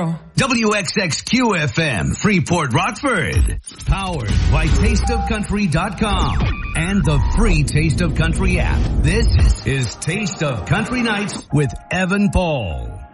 go. WXXQ-FM, Freeport, Rockford. Powered by TasteOfCountry.com and the free Taste of Country app. This is Taste of Country Nights with Evan Paul.